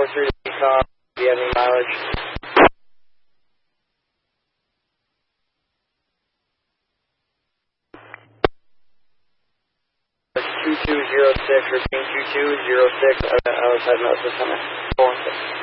through the car. Do you have any mileage? 2206, repeating 2206, I was heading up to center. 416.